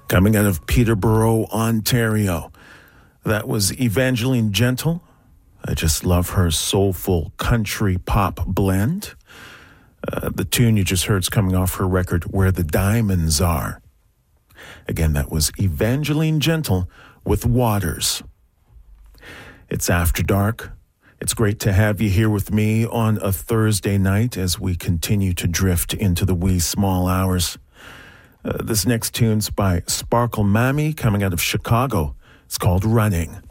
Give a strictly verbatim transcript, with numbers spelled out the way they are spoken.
Coming out of Peterborough, Ontario. That was Evangeline Gentle. I just love her soulful country pop blend. Uh, the tune you just heard is coming off her record, Where the Diamonds Are. Again, that was Evangeline Gentle with Waters. It's After Dark. It's great to have you here with me on a Thursday night as we continue to drift into the wee small hours. Uh, this next tune's by Sparkle Mammy, coming out of Chicago. It's called Running.